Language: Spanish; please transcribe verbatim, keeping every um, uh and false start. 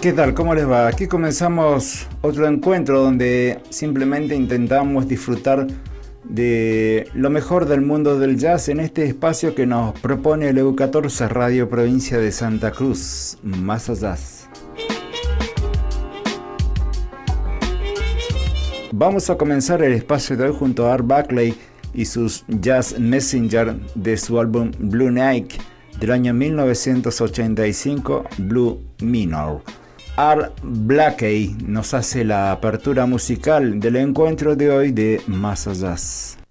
¿Qué tal? ¿Cómo les va? Aquí comenzamos otro encuentro donde simplemente intentamos disfrutar de lo mejor del mundo del jazz en este espacio que nos propone el E U catorce Radio Provincia de Santa Cruz, Massa Jazz. Vamos a comenzar el espacio de hoy junto a Art Blakey y sus Jazz Messenger de su álbum Blue Night del año mil novecientos ochenta y cinco, Blue Minor. Art Blakey nos hace la apertura musical del encuentro de hoy de Massa Jazz.